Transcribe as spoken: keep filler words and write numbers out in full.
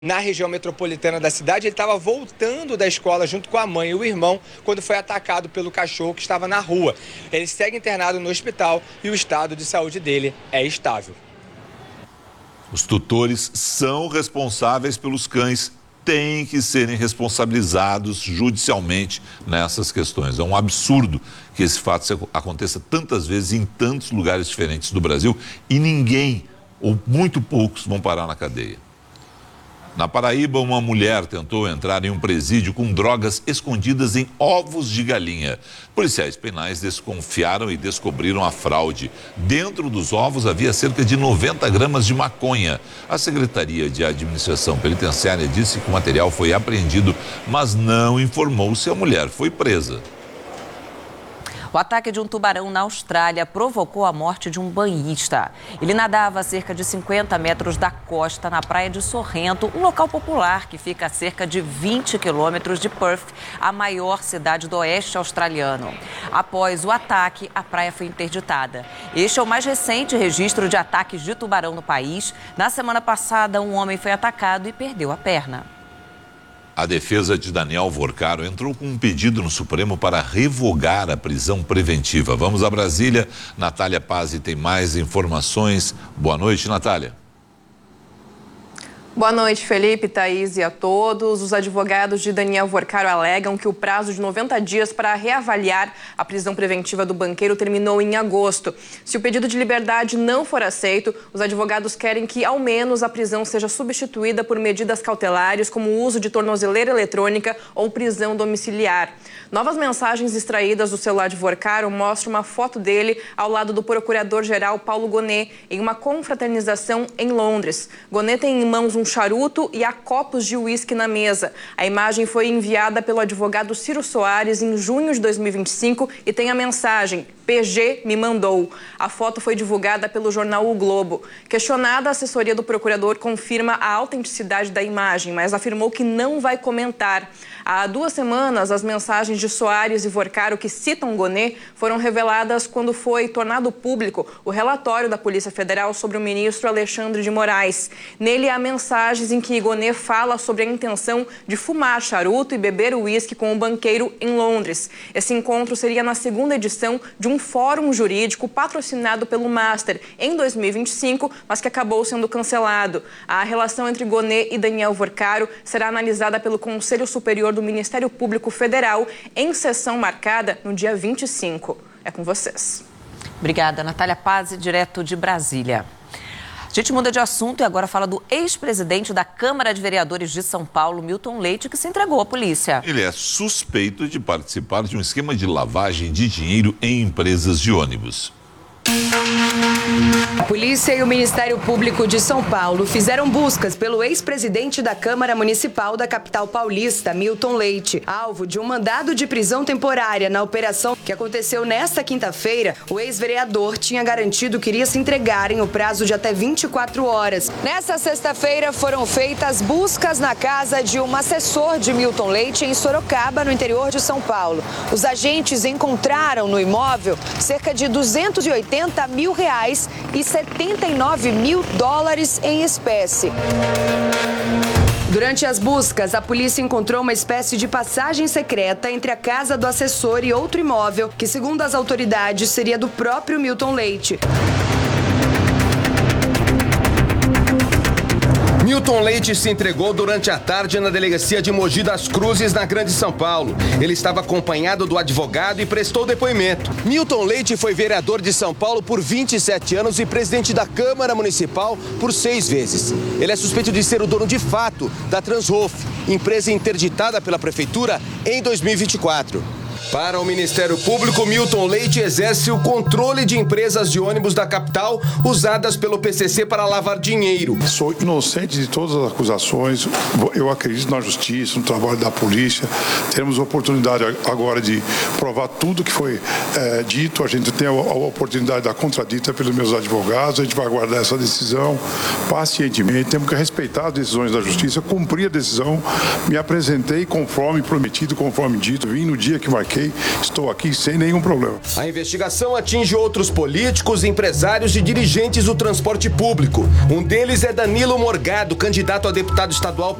Na região metropolitana da cidade, ele estava voltando da escola junto com a mãe e o irmão quando foi atacado pelo cachorro que estava na rua. Ele segue internado no hospital e o estado de saúde dele é estável. Os tutores são responsáveis pelos cães, têm que serem responsabilizados judicialmente nessas questões. É um absurdo que esse fato aconteça tantas vezes em tantos lugares diferentes do Brasil e ninguém, ou muito poucos, vão parar na cadeia. Na Paraíba, uma mulher tentou entrar em um presídio com drogas escondidas em ovos de galinha. Policiais penais desconfiaram e descobriram a fraude. Dentro dos ovos havia cerca de noventa gramas de maconha. A Secretaria de Administração Penitenciária disse que o material foi apreendido, mas não informou se a mulher foi presa. O ataque de um tubarão na Austrália provocou a morte de um banhista. Ele nadava a cerca de cinquenta metros da costa na praia de Sorrento, um local popular que fica a cerca de vinte quilômetros de Perth, a maior cidade do oeste australiano. Após o ataque, a praia foi interditada. Este é o mais recente registro de ataques de tubarão no país. Na semana passada, um homem foi atacado e perdeu a perna. A defesa de Daniel Vorcaro entrou com um pedido no Supremo para revogar a prisão preventiva. Vamos a Brasília. Natália Pazzi tem mais informações. Boa noite, Natália. Boa noite, Felipe, Thaís e a todos. Os advogados de Daniel Vorcaro alegam que o prazo de noventa dias para reavaliar a prisão preventiva do banqueiro terminou em agosto. Se o pedido de liberdade não for aceito, os advogados querem que, ao menos, a prisão seja substituída por medidas cautelares, como o uso de tornozeleira eletrônica ou prisão domiciliar. Novas mensagens extraídas do celular de Vorcaro mostram uma foto dele ao lado do procurador-geral Paulo Gonet, em uma confraternização em Londres. Gonet tem em mãos um um charuto e há copos de uísque na mesa. A imagem foi enviada pelo advogado Ciro Soares em junho de dois mil e vinte e cinco e tem a mensagem: P G me mandou. A foto foi divulgada pelo jornal O Globo. Questionada, a assessoria do procurador confirma a autenticidade da imagem, mas afirmou que não vai comentar. Há duas semanas, as mensagens de Soares e Vorcaro que citam Gonet foram reveladas quando foi tornado público o relatório da Polícia Federal sobre o ministro Alexandre de Moraes. Nele há mensagens em que Gonet fala sobre a intenção de fumar charuto e beber uísque com o banqueiro em Londres. Esse encontro seria na segunda edição de um fórum jurídico patrocinado pelo Master em dois mil e vinte e cinco, mas que acabou sendo cancelado. A relação entre Gonet e Daniel Vorcaro será analisada pelo Conselho Superior do Ministério Público Federal em sessão marcada no dia vinte e cinco. É com vocês. Obrigada, Natália Pazzi, direto de Brasília. A gente muda de assunto e agora fala do ex-presidente da Câmara de Vereadores de São Paulo, Milton Leite, que se entregou à polícia. Ele é suspeito de participar de um esquema de lavagem de dinheiro em empresas de ônibus. A polícia e o Ministério Público de São Paulo fizeram buscas pelo ex-presidente da Câmara Municipal da capital paulista, Milton Leite. Alvo de um mandado de prisão temporária na operação que aconteceu nesta quinta-feira, o ex-vereador tinha garantido que iria se entregar em o prazo de até vinte e quatro horas. Nesta sexta-feira foram feitas buscas na casa de um assessor de Milton Leite em Sorocaba, no interior de São Paulo. Os agentes encontraram no imóvel cerca de duzentos e oitenta mil reais e setenta e nove mil dólares em espécie. Durante as buscas, a polícia encontrou uma espécie de passagem secreta entre a casa do assessor e outro imóvel, que, segundo as autoridades, seria do próprio Milton Leite. Milton Leite se entregou durante a tarde na delegacia de Mogi das Cruzes, na Grande São Paulo. Ele estava acompanhado do advogado e prestou depoimento. Milton Leite foi vereador de São Paulo por vinte e sete anos e presidente da Câmara Municipal por seis vezes. Ele é suspeito de ser o dono de fato da Transhof, empresa interditada pela Prefeitura em dois mil e vinte e quatro. Para o Ministério Público, Milton Leite exerce o controle de empresas de ônibus da capital usadas pelo P C C para lavar dinheiro. Sou inocente de todas as acusações. Eu acredito na justiça, no trabalho da polícia. Teremos a oportunidade agora de provar tudo que foi é, dito. A gente tem a, a oportunidade da contradita pelos meus advogados. A gente vai aguardar essa decisão pacientemente. Temos que respeitar as decisões da justiça, cumprir a decisão. Me apresentei conforme prometido, conforme dito. Vim no dia que marquei ok, estou aqui sem nenhum problema. A investigação atinge outros políticos, empresários e dirigentes do transporte público. Um deles é Danilo Morgado, candidato a deputado estadual